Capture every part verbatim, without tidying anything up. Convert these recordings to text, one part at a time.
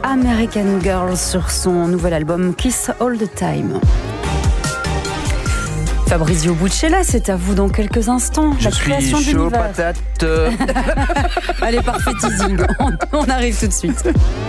American Girl sur son nouvel album Kiss All the Time. Fabrizio Buccella, c'est à vous dans quelques instants. Je la suis création chaud d'univers. patate. Allez, parfait teasing. On, on arrive tout de suite.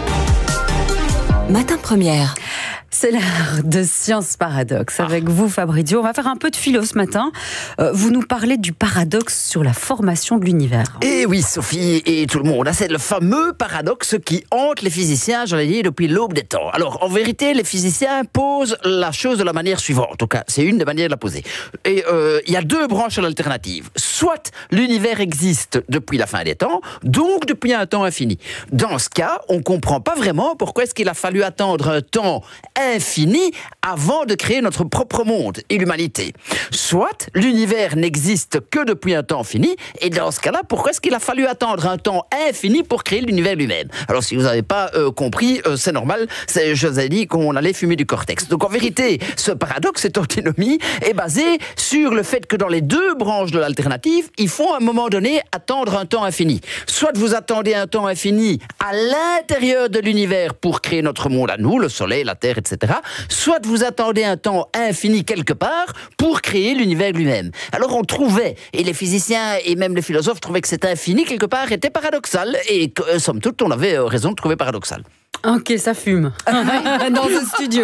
Matin Première. C'est l'heure de Science Paradoxe. Avec vous, Fabrizio, on va faire un peu de philo ce matin. Euh, vous nous parlez du paradoxe sur la formation de l'univers. Et oui, Sophie et tout le monde, hein, c'est le fameux paradoxe qui hante les physiciens, j'en ai dit, depuis l'aube des temps. Alors, en vérité, les physiciens posent la chose de la manière suivante. En tout cas, c'est une des manières de la poser. Et euh, il y a deux branches à l'alternative. Soit l'univers existe depuis la fin des temps, donc depuis un temps infini. Dans ce cas, on ne comprend pas vraiment pourquoi est-ce qu'il a fallu attendre un temps infini avant de créer notre propre monde et l'humanité. Soit l'univers n'existe que depuis un temps fini, et dans ce cas-là, pourquoi est-ce qu'il a fallu attendre un temps infini pour créer l'univers lui-même? Alors si vous n'avez pas euh, compris, euh, c'est normal, c'est, je vous ai dit qu'on allait fumer du cortex. Donc en vérité, ce paradoxe, cette antinomie, est basé sur le fait que dans les deux branches de l'alternative, il faut à un moment donné attendre un temps infini. Soit vous attendez un temps infini à l'intérieur de l'univers pour créer notre monde à nous, le soleil, la terre, et cetera. Soit vous attendez un temps infini quelque part pour créer l'univers lui-même. Alors on trouvait, et les physiciens et même les philosophes trouvaient que cet infini quelque part était paradoxal, et que, euh, somme toute, on avait euh, raison de trouver paradoxal. Ok, ça fume dans ce studio.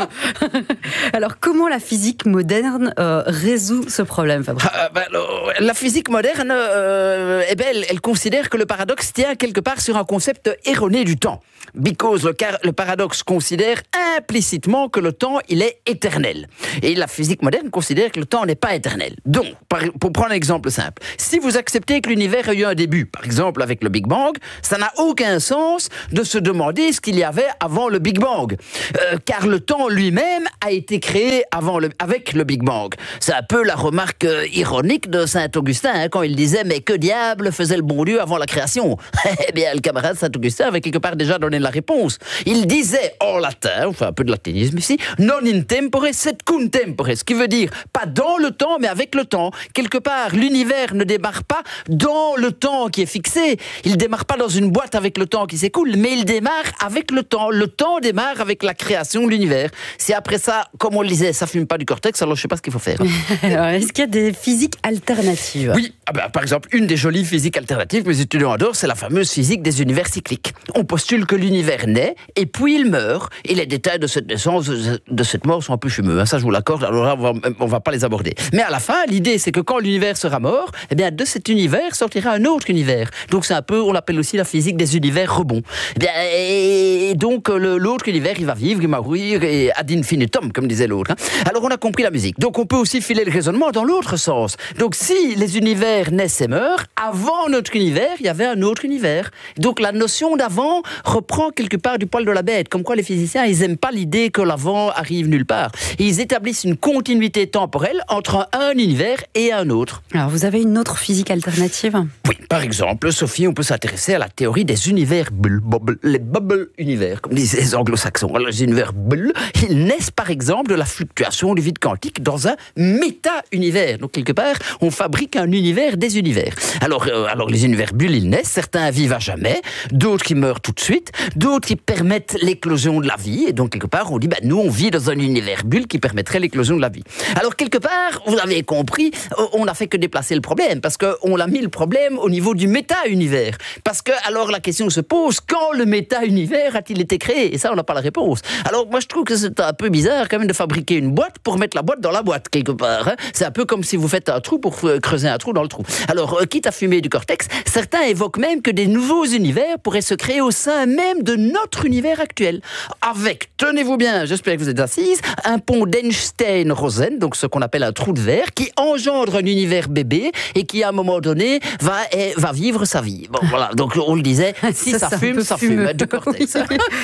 Alors, comment la physique moderne euh, résout ce problème, Fabrice? Ah, ben, alors, la physique moderne, euh, eh ben, elle, elle considère que le paradoxe tient quelque part sur un concept erroné du temps. Because le, car, le paradoxe considère implicitement que le temps, il est éternel. Et la physique moderne considère que le temps n'est pas éternel. Donc, par, pour prendre un exemple simple, si vous acceptez que l'univers a eu un début, par exemple avec le Big Bang, ça n'a aucun sens de se demander ce qu'il y avait avant le Big Bang. Euh, car le temps lui-même a été créé avant le, avec le Big Bang. C'est un peu la remarque euh, ironique de Saint-Augustin, hein, quand il disait « Mais que diable faisait le bon Dieu avant la création ?» Eh bien, le camarade Saint-Augustin avait quelque part déjà donné la réponse. Il disait en latin, on fait un peu de latinisme ici, « Non in tempore sed cum tempore », ce qui veut dire pas dans le temps, mais avec le temps. Quelque part, l'univers ne démarre pas dans le temps qui est fixé. Il démarre pas dans une boîte avec le temps qui s'écoule, mais il démarre avec le temps. Le temps démarre avec la création de l'univers. Si après ça, comme on le disait, ça fume pas du cortex, alors je sais pas ce qu'il faut faire. Alors, est-ce qu'il y a des physiques alternatives? Oui, ah ben, par exemple, une des jolies physiques alternatives que mes étudiants adorent, c'est la fameuse physique des univers cycliques. On postule que l'univers naît, et puis il meurt, et les détails de cette naissance, de cette mort sont un peu fumeux, hein, ça je vous l'accorde, alors là, on va, on va pas les aborder. Mais à la fin, l'idée, c'est que quand l'univers sera mort, eh bien, de cet univers sortira un autre univers. Donc c'est un peu, on l'appelle aussi la physique des univers rebonds. Eh bien, et donc, le, l'autre univers, il va vivre, il va mourir, et ad infinitum, comme disait l'autre. Hein. Alors, on a compris la musique. Donc, on peut aussi filer le raisonnement dans l'autre sens. Donc, si les univers naissent et meurent, avant notre univers, il y avait un autre univers. Donc, la notion d'avant reprend quelque part du poil de la bête. Comme quoi, les physiciens, ils n'aiment pas l'idée que l'avant arrive nulle part. Et ils établissent une continuité temporelle entre un univers et un autre. Alors, vous avez une autre physique alternative? Oui, par exemple, Sophie, on peut s'intéresser à la théorie des univers bubble, bubble, les bubble univers, comme disaient les anglo-saxons. Alors, les univers bubble, ils naissent par exemple de la fluctuation du vide quantique dans un méta-univers. Donc, quelque part, on fabrique un univers des univers. Alors, euh, alors les univers bulles, ils naissent, certains vivent à jamais, d'autres qui meurent tout de suite, d'autres qui permettent l'éclosion de la vie. Et donc, quelque part, on dit, ben, nous, on vit dans un univers bulle qui permettrait l'éclosion de la vie. Alors, quelque part, vous avez compris, on n'a fait que déplacer le problème, parce qu'on a mis le problème au niveau du méta-univers. Parce que, alors, la question se pose, quand le méta-univers a-t-il été créé? Et ça, on n'a pas la réponse. Alors, moi, je trouve que c'est un peu bizarre, quand même, de fabriquer une boîte pour mettre la boîte dans la boîte, quelque part. Hein. C'est un peu comme si vous faites un trou pour creuser un trou dans le trou. Alors, euh, quitte à fumer du cortex, certains évoquent même que des nouveaux univers pourraient se créer au sein même de notre univers actuel. Avec, tenez-vous bien, j'espère que vous êtes assises, un pont d'Einstein-Rosen, donc ce qu'on appelle un trou de verre, qui engendre un univers bébé et qui, à un moment donné, va, eh, va vivre sa vie. Bon, voilà, donc on le disait, si ça, ça fume, ça fume, du cortex.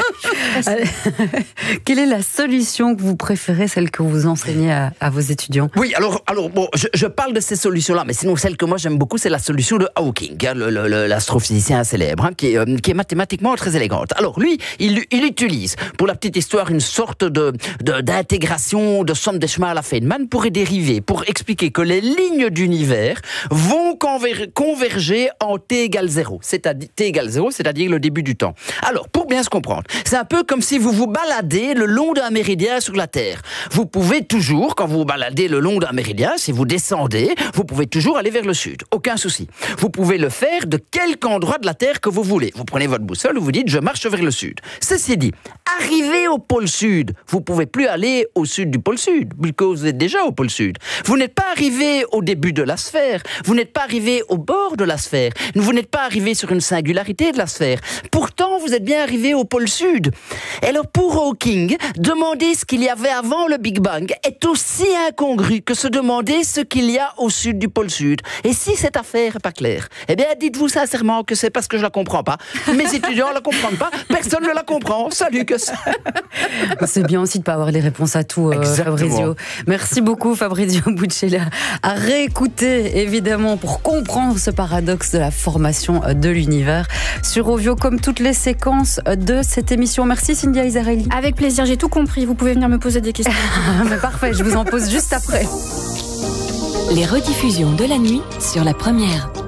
Quelle est la solution que vous préférez, celle que vous enseignez à, à vos étudiants? Oui, alors, alors bon, je, je parle de ces solutions-là, mais sinon celle que moi j'aime beaucoup, c'est la solution de Hawking, hein, le, le, le, l'astrophysicien célèbre, hein, qui, est, euh, qui est mathématiquement très élégante. intégrante. Alors lui, il, il utilise, pour la petite histoire, une sorte de, de d'intégration de somme des chemins à la Feynman pour y dériver, pour expliquer que les lignes d'univers vont conver- converger en t égale zéro, c'est-à-dire t égale zéro, c'est-à-dire le début du temps. Alors, pour bien se comprendre, c'est un peu comme si vous vous baladez le long d'un méridien sur la Terre. Vous pouvez toujours, quand vous vous baladez le long d'un méridien, si vous descendez, vous pouvez toujours aller vers le sud. Aucun souci. Vous pouvez le faire de quelque endroit de la Terre que vous voulez. Vous prenez votre boussole, vous dites, je marche vers le sud. Ceci dit, arrivé au pôle sud, vous pouvez plus aller au sud du pôle sud, puisque vous êtes déjà au pôle sud. Vous n'êtes pas arrivé au début de la sphère. Vous n'êtes pas arrivé au bord de la sphère. Vous n'êtes pas arrivé sur une singularité de la sphère. Pourtant, vous êtes bien arrivé au pôle sud. Et alors, pour Hawking, demander ce qu'il y avait avant le Big Bang est aussi incongru que se demander ce qu'il y a au sud du pôle sud. Et si cette affaire n'est pas claire, eh bien, dites-vous sincèrement que c'est parce que je la comprends pas. Mes étudiants ne la comprennent pas. Personne ne la comprend. Salut, que ça. C'est bien aussi de ne pas avoir les réponses à tout, euh, Fabrizio. Merci beaucoup, Fabrizio Buccella. À réécouter, évidemment, pour comprendre ce paradoxe de la formation de l'univers sur Ovio, comme toutes les séquences de cette émission. Merci, Cynthia Isarelli. Avec plaisir, j'ai tout compris. Vous pouvez venir me poser des questions. Mais parfait, je vous en pose juste après. Les rediffusions de la nuit sur la première.